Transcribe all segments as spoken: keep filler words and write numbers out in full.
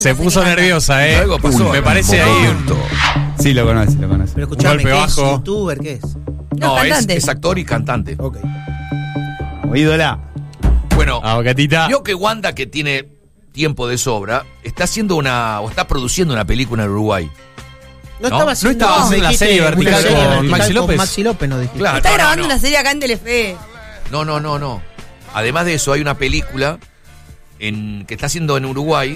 Se puso nerviosa, ¿eh? Algo pasó. Me parece ahí un... Sí, lo conoce, lo conoce. Pero escuchame, golpe ¿qué bajo. es youtuber? ¿Qué es? No, No, es, cantante. es actor y cantante. Ok. Como ídola. Bueno, Aguacatita. vio que Wanda, que tiene tiempo de sobra, está haciendo una, o está produciendo una película en Uruguay. No, ¿No? estaba ¿No haciendo estaba haciendo me una dijiste, serie vertical una serie con vertical Maxi López? Maxi López nos dijiste. Claro. Está no, no, grabando no. una serie acá en Telefe. No, no, no, no. Además de eso, hay una película en, que está haciendo en Uruguay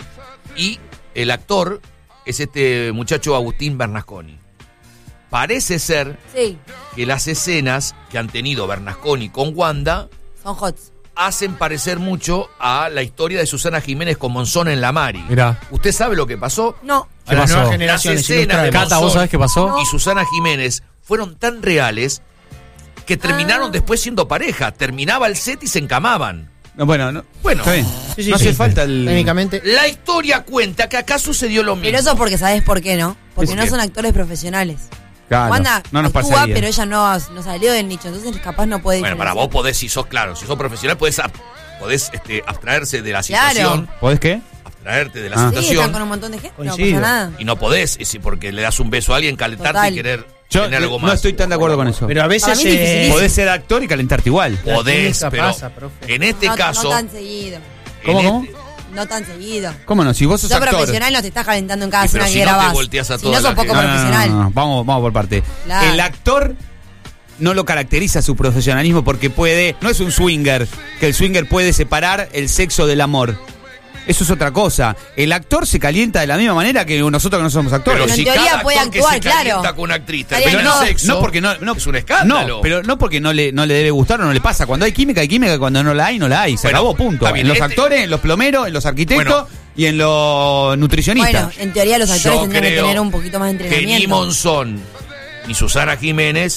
y el actor es este muchacho Agustín Bernasconi. Parece ser Sí, que las escenas que han tenido Bernasconi con Wanda son hots. hacen parecer mucho a la historia de Susana Jiménez con Monzón en La Mari. Mirá. ¿Usted sabe lo que pasó? No, ¿Qué A las pasó? nuevas Las generaciones. escenas de ilustrame. Cata, ¿vos Monzón sabés qué pasó? y Susana Jiménez fueron tan reales que terminaron Ah. después siendo pareja. Terminaba el set y se encamaban. No, bueno, no, Bueno, está bien. Sí, sí, no sí. hace falta el... Técnicamente. la historia cuenta que acá sucedió lo mismo. pero eso porque sabés por qué, ¿no? Porque ¿Por no qué? son actores profesionales. Claro, Wanda no nos actúa, pasaría. pero ella no, no salió del nicho, entonces capaz no puede Bueno, para diferenciar. vos podés, si sos claro, si sos profesional, podés, ab- podés este, abstraerse de la Claro. situación. ¿Podés qué? Abstraerte de la Ah. Sí, situación. están con un montón de gente, no Coincido. pasa nada. Y no podés, y si porque le das un beso a alguien, calentarte Total. y querer Yo tener algo no más. estoy tan de acuerdo con eso. Pero a veces Para mí es eh, dificilísimo. Podés ser actor y calentarte igual. La Podés, química pero pasa, profe. en este no, caso. no tan seguido. ¿Cómo, en cómo? este- No tan seguido. ¿Cómo no? Si vos sos Sos actor... profesional, no te estás calentando en cada Sí, pero escena si que no te grabás. volteás a Si toda no la sos poco gente. No, no, no, profesional. no, no, Vamos, vamos por parte. Claro. El actor no lo caracteriza su profesionalismo porque puede, no es un swinger, que el swinger puede separar el sexo del amor. Eso es otra cosa. El actor se calienta de la misma manera que nosotros que no somos actores. Pero en si teoría cada puede actor que actuar, se calienta claro. con una actriz Estaría termina bien. en sexo, no porque no, no es un escándalo. No, pero no porque no le, no le debe gustar o no le pasa. Cuando hay química, hay química. Cuando no la hay, no la hay. Se Bueno, acabó, punto. está bien. En los Este- actores, en los plomeros, en los arquitectos Bueno. y en los nutricionistas. Bueno, en teoría los actores Yo tendrían que creo tener un poquito más de que ni entrenamiento. Monzón ni Susana Jiménez,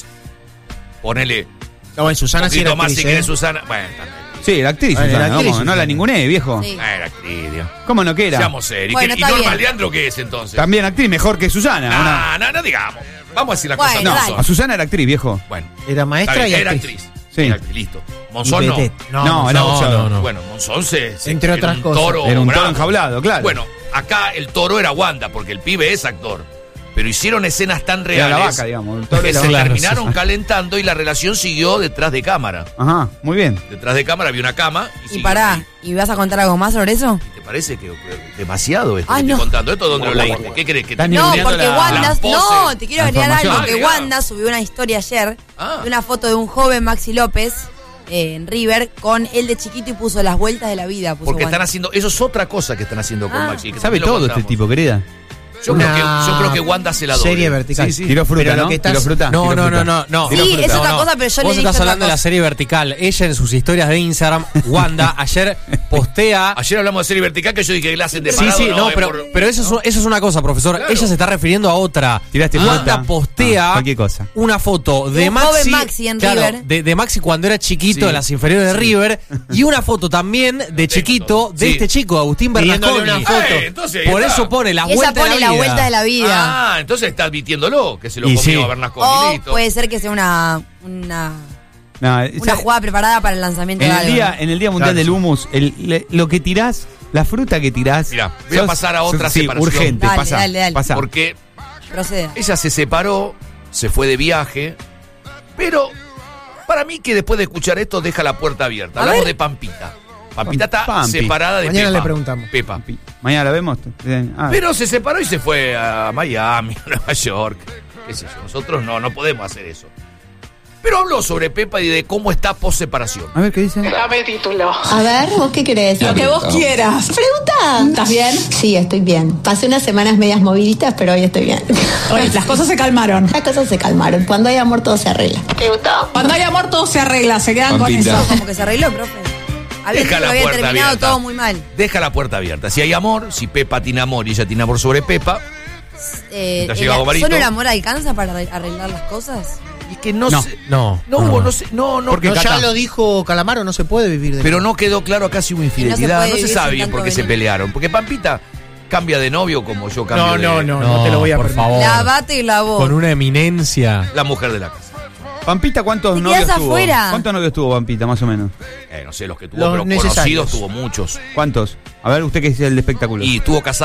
ponele No, bueno, un Susana sí poquito era más actriz, si querés ¿eh? Susana. Bueno, también. Sí, la actriz, Ah, la Susana, actriz, ¿cómo? No Susana. la ninguné, viejo. Sí. Ah, era actriz, Dios. ¿Cómo no que era? Seamos serios. Bueno, ¿Y, qué- y está Norma bien. Leandro qué es entonces? También actriz, mejor que Susana. ¿o no? No, no, no digamos. Vamos a decir las Bueno, cosas como dale. son. A Susana era actriz, viejo. Bueno, Era está maestra bien, y era actriz. actriz. Sí. Era actriz, listo. Monzón Y no. vedette. No, No, era no, boxeador. no, no. Bueno, Monzón se, se- Entre era otras un cosas. toro Era un toro bravo. enjaulado, claro. Bueno, acá el toro era Wanda, porque el pibe es actor. Pero hicieron escenas tan Era reales la vaca, digamos. El toro que era se la vaca. terminaron calentando y la relación siguió detrás de cámara. Ajá, muy bien. Detrás de cámara había una cama y, Y siguió pará, ahí. ¿y vas a contar algo más sobre eso? ¿Te parece que, que demasiado esto Ah, que no. estoy contando? ¿Esto dónde lo leíste? ¿Qué crees? Que Estás te- No, ninguneando porque la- Wanda, las poses, no, te quiero la agregar algo, información. que Agregá. Wanda subió una historia ayer Ah. de una foto de un joven Maxi López eh, en River con él de chiquito y puso las vueltas de la vida. Puso Porque Wanda. están haciendo, eso es otra cosa que están haciendo con Ah. Maxi. que Sabe también lo todo este contamos. tipo, querida. Yo creo, que, Una yo creo que Wanda se la doble. Serie vertical. Sí, sí. Tiró fruta, Pero lo ¿no? que estás- Tiró fruta. No, tiró no, fruta. no, no, no. Sí, Tiró es fruta. otra No, cosa, no. pero yo le Vos he estás dicho hablando otra de la cosa. serie vertical. Ella en sus historias de Instagram, Wanda, ayer postea. Ayer hablamos de serie vertical que yo dije que la hacen de Sí, parado. sí, no, Es pero, por- pero eso, es, eso es una cosa, profesor. Claro. Ella se está refiriendo a otra. Tiraste Wanda fruta. postea Ah, cualquier cosa. una foto de Un Maxi, joven Maxi en claro, River. De, de Maxi cuando era chiquito Sí. en las inferiores de River y una foto también de chiquito de Sí. este chico, Agustín Pidiéndole Bernasconi. una foto. Eh, entonces ahí Por está. eso pone la Y ella vuelta pone de la la vida. vuelta de la vida. Ah, entonces está admitiéndolo, que se lo Y comió sí. a Bernasconi. O listo. puede ser que sea una, una, No, una ¿sabes? jugada preparada para el lanzamiento En de el, algo. día, ¿no? en el Día Mundial Claro, del sí. Humus, el- le- lo que tirás, la fruta que tirás. Mirá, voy a sos- pasar a otra sos- sí, separación. urgente, Dale, pasa, dale, dale. pasa. Porque Proceda. ella se separó, se fue de viaje, pero para mí que después de escuchar esto deja la puerta abierta. A Hablamos ver. de Pampita. Pampita está Pampi. separada de Mañana Pepa. le preguntamos. Pepa. Mañana la vemos. Ah, Pero se separó y se fue a Miami, a Nueva York. Qué sé yo, nosotros no, no podemos hacer eso. Pero habló sobre Pepa y de cómo está post separación. a ver qué dice. Dame título. A ver, ¿vos qué querés? Lo que vos quieras. Pregunta. ¿Estás bien? Sí, estoy bien. Pasé unas semanas medias moviditas, pero hoy estoy bien. Oye, las cosas se calmaron. Las cosas se calmaron. Cuando hay amor todo se arregla. ¿Te gustó? Cuando hay amor todo se arregla, se quedan Pampita. con eso. Como que se arregló, profe. Había Deja dicho que la había puerta terminado abierta. todo muy mal. Deja la puerta abierta. Si hay amor, si Pepa tiene amor y ella tiene amor sobre Pepa, Eh, Mientras el- llega Gomarito. ¿Solo el amor alcanza para arre- arreglar las cosas? es que no, No, sé. No, No hubo, no sé. No, no. Porque No, ya Cata- lo dijo Calamaro, no se puede vivir de Pero no quedó claro acá si hubo infidelidad. puede No se vivir sabe sin bien por tanto qué se veneno. pelearon. Porque Pampita cambia de novio como yo cambio No, de no, no, no, te lo voy a por permitir. favor. Lavate y la voz. Con una eminencia. la mujer de la casa. Pampita, ¿cuántos Te novios quedás tuvo? afuera. ¿Cuántos novios tuvo Pampita, más o menos? Eh, no sé los que tuvo, Los pero necesarios. conocidos tuvo muchos. ¿Cuántos? A ver, usted que es el de espectáculo. Y tuvo casado.